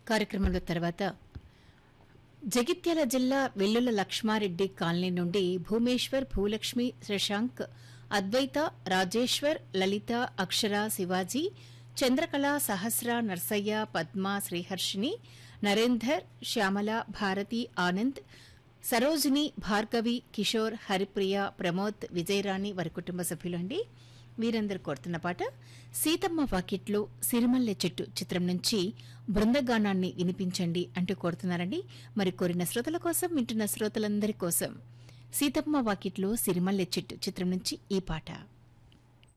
కార్యక్రమంలో తర్వాత జగిత్యాల జిల్లా వెల్లుల లక్ష్మారెడ్డి కాలనీ నుండి భూమేశ్వర్, భూలక్ష్మి, శశాంక్, అద్వైత, రాజేశ్వర్, లలిత, అక్షర, శివాజీ, చంద్రకళ, సహస్ర, నర్సయ్య, పద్మ, శ్రీహర్షిని, నరేందర్, శ్యామల, భారతి, ఆనంద్, సరోజిని, భార్గవి, కిషోర్, హరిప్రియ, ప్రమోద్, విజయరాణి వారి కుటుంబ సభ్యులండి. వీరందరూ కోరుతున్న పాట సీతమ్మ వాకిట్లో సిరిమల్లె చెట్టు చిత్రం నుంచి బృందగానాన్ని వినిపించండి అంటూ కోరుతున్నారండి. మరి కోరిన శ్రోతల కోసం, వింటున్న శ్రోతలందరి కోసం సీతమ్మ వాకిట్లో సిరిమల్లె చెట్టు చిత్రం నుంచి ఈ పాట.